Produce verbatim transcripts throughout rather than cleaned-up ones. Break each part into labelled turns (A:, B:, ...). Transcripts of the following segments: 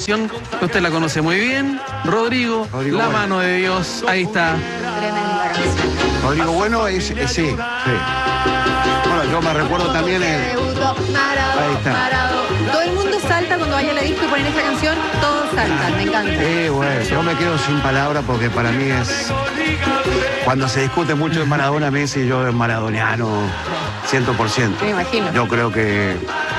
A: canción, usted la conoce muy bien. Rodrigo,
B: Rodrigo
A: La
B: Bueno.
A: Mano de Dios, ahí está.
C: Tremenda canción.
B: Rodrigo Bueno es, es- sí, sí. Bueno, yo me recuerdo también el...
C: Marado,
B: Ahí está.
C: Marado. Todo el mundo salta cuando vaya a la disco y ponen esta canción, todos saltan, me encanta.
B: Eh, bueno, yo me quedo sin palabras porque para mí es... Cuando se discute mucho de Maradona, Messi, yo es maradoniano cien por ciento.
C: Me imagino.
B: Yo creo que...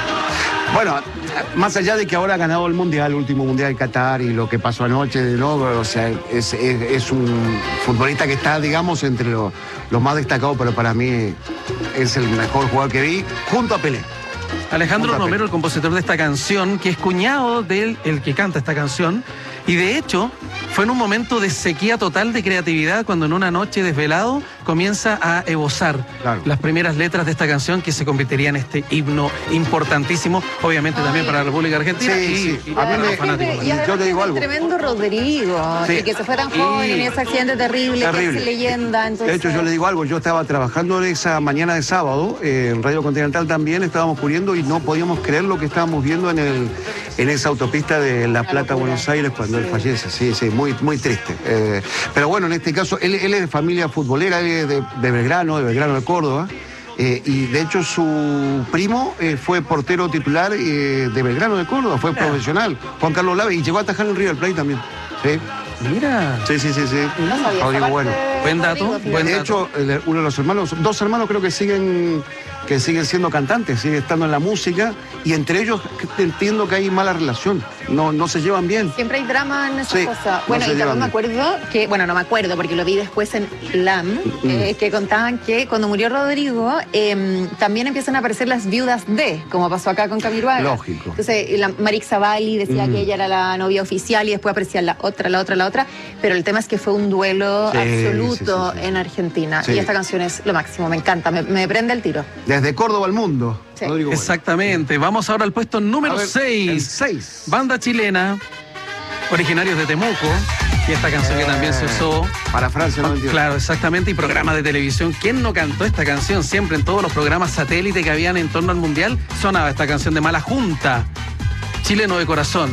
B: Bueno, más allá de que ahora ha ganado el Mundial, el último Mundial de Qatar y lo que pasó anoche, ¿no? O sea, es, es, es un futbolista que está, digamos, entre los lo más destacados, pero para mí es el mejor jugador que vi, junto a Pelé.
A: Alejandro
B: Punta
A: Romero, el compositor de esta canción, que es cuñado del el que canta esta canción, y de hecho fue en un momento de sequía total de creatividad cuando en una noche desvelado comienza a esbozar
B: Claro.
A: las primeras letras de esta canción que se convertiría en este himno importantísimo, obviamente también para la República Argentina
B: Sí,
A: y,
B: sí.
A: y
B: A
A: para
B: mí
A: los
B: me-
A: fanáticos.
C: Y además
B: Yo te digo
C: es el
B: algo.
C: tremendo Rodrigo,
B: Sí.
C: y que se fue tan joven
B: Y-
C: en ese accidente terrible,
B: Terrible.
C: que es leyenda. Entonces...
B: De hecho, yo le digo algo, yo estaba trabajando en esa mañana de sábado, eh, en Radio Continental también, estábamos cubriendo y no podíamos creer lo que estábamos viendo en el en esa autopista de La Plata, Buenos Aires, cuando él fallece. Sí, sí, muy, muy triste. Eh, pero bueno, en este caso, él, él es de familia futbolera, él es de, de Belgrano, de Belgrano de Córdoba. Eh, y de hecho su primo eh, fue portero titular eh, de Belgrano de Córdoba, fue profesional, Juan Carlos Lave, y llegó a atajar en River Plate también. Sí,
A: Mira,
B: sí, sí, sí. sí.
C: No sabía esa
B: Rodrigo
C: parte
B: Bueno.
C: de
A: Buen dato,
C: Rodrigo, fíjate.
A: buen
B: De
A: dato.
B: hecho, el- uno de los hermanos, dos hermanos creo que siguen que siguen siendo cantantes, siguen estando en la música, y entre ellos que- entiendo que hay mala relación, no, no se llevan bien.
C: Siempre hay drama en esas
B: Sí,
C: cosas.
B: no
C: Bueno,
B: se
C: y
B: llevan
C: también me
B: bien.
C: acuerdo que, bueno, no me acuerdo porque lo vi después en L A M, eh, que contaban que cuando murió Rodrigo, eh, también empiezan a aparecer las viudas de, como pasó acá con Camiroaga.
B: Lógico.
C: Entonces, la Marix Zavalli decía
B: Mm.
C: que ella era la novia oficial y después aparecía la otra, la otra, la otra. Pero el tema es que fue un duelo
B: Sí,
C: absoluto
B: sí, sí, sí.
C: en Argentina.
B: Sí.
C: Y esta canción es lo máximo, me encanta, me, me prende el tiro.
B: Desde Córdoba al mundo.
C: Sí.
B: Rodrigo Bueno.
A: exactamente. Vamos ahora al puesto
B: A
A: número
B: ver, el
A: seis.
B: seis.
A: Banda chilena, originarios de Temuco, y esta canción que también se usó.
B: Para Francia noventa y dos.
A: Claro, exactamente, y programas de televisión. ¿Quién no cantó esta canción? Siempre en todos los programas satélite que habían en torno al Mundial sonaba esta canción de Mala Junta, chileno de corazón.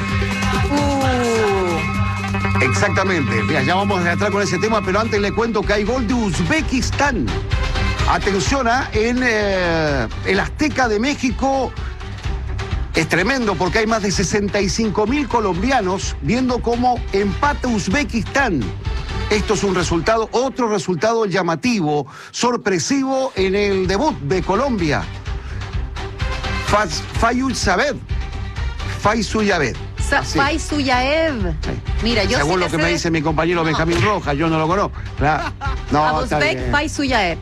C: Uh,
B: Exactamente. Mira, ya vamos a entrar con ese tema, pero antes le cuento que hay gol de Uzbekistán. Atención, ¿ah? en eh, el Azteca de México. Es tremendo porque hay más de sesenta y cinco mil colombianos viendo cómo empata Uzbekistán. Esto es un resultado, otro resultado llamativo, sorpresivo en el debut de Colombia. Faz- Fayulzabed. Faysulabed.
C: Sa-
B: Así.
C: Fayzuyaev. Mira, yo
B: Según
C: sí
B: lo
C: que
B: que
C: sé
B: me
C: de-
B: dice mi compañero Benjamín Rojas, yo no lo conozco. Claro. No, está
C: Abuzbek
B: bien.
C: Fayzuyaev.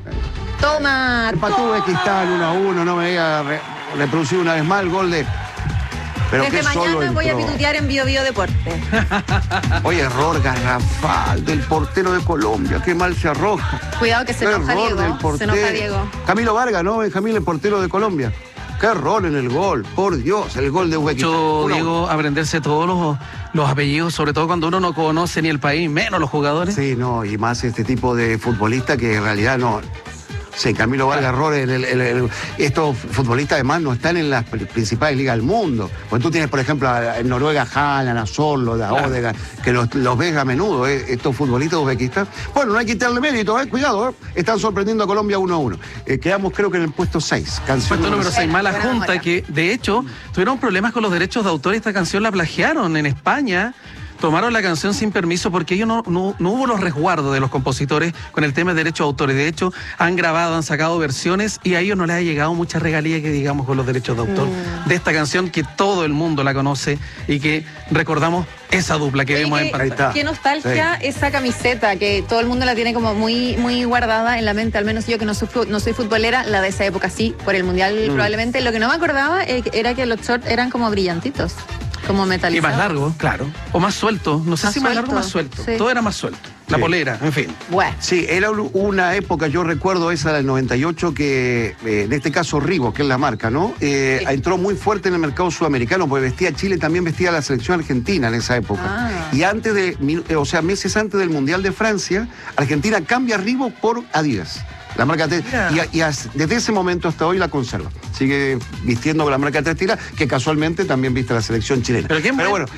C: Toma.
B: Empató Uzbekistán uno a uno, no me diga re- reproducir una vez más el gol de... Pero
C: Desde
B: que solo
C: mañana voy a
B: entró.
C: pitutear en Bio Bio Deporte.
B: Oye, error garrafal del portero de Colombia, qué mal se arroja.
C: Cuidado que se
B: Qué
C: enoja
B: error
C: Diego.
B: del
C: Se
B: portero.
C: enoja Diego.
B: Camilo Vargas, ¿no? Benjamín, el portero de Colombia. Qué error en el gol, por Dios, el gol de Uzbekistán.
A: Yo,
B: Uno a uno.
A: Diego, aprenderse todos los, los apellidos, sobre todo cuando uno no conoce ni el país, menos los jugadores.
B: Sí, no, y más este tipo de futbolista que en realidad no. Sí, Camilo Vargas, error. El, el- el- el- estos futbolistas además no están en las pri- principales ligas del mundo. Pues tú tienes, por ejemplo, a- en Noruega, Haaland, a Sorlo, a
A: Claro.
B: Odegaard, que los, los ves a menudo, ¿eh? Estos futbolistas de Uzbekistán. Bueno, no hay que quitarle mérito, ¿eh? Cuidado, ¿eh? Están sorprendiendo a Colombia uno a uno. Eh, quedamos creo que en el puesto seis. Canción
A: Puesto número seis, Mala
C: Buena
A: Junta,
C: memoria.
A: que de hecho tuvieron problemas con los derechos de autor y esta canción la plagiaron en España. Tomaron la canción sin permiso porque ellos no, no, no hubo los resguardos de los compositores con el tema de derechos de autores. De hecho, han grabado, han sacado versiones y a ellos no les ha llegado mucha regalía que digamos con los derechos de autor de esta canción que todo el mundo la conoce y que recordamos esa dupla que
C: Oye,
A: vemos
C: qué-
A: en pantalla.
B: está.
C: Qué nostalgia esa camiseta que todo el mundo la tiene como muy, muy guardada en la mente, al menos yo que no soy, fu- no soy futbolera, la de esa época sí, por el mundial
B: Mm.
C: probablemente. Lo que no me acordaba eh, era que los shorts eran como brillantitos, como
A: Y
C: metalizados.
A: más largo, claro. O más suelto. No sé
C: Más
A: si más largo o más
C: suelto,
A: suelto.
C: sí.
A: Todo era más suelto. La
B: Sí.
A: polera, en fin.
C: Bueno,
B: Sí, era una época, yo recuerdo esa del noventa y ocho, que eh, en este caso Reebok, que es la marca, ¿no? Eh,
C: Sí.
B: Entró muy fuerte en el mercado sudamericano, porque vestía Chile, también vestía la selección argentina en esa época.
C: Ah.
B: Y antes de, mil- eh, o sea, meses antes del Mundial de Francia, Argentina cambia Reebok por Adidas. La marca T-
A: Mira.
B: y, a- y as- desde ese momento hasta hoy la conserva. Sigue vistiendo con la marca Textila, que casualmente también viste la selección chilena.
A: Pero qué buen-
B: bueno,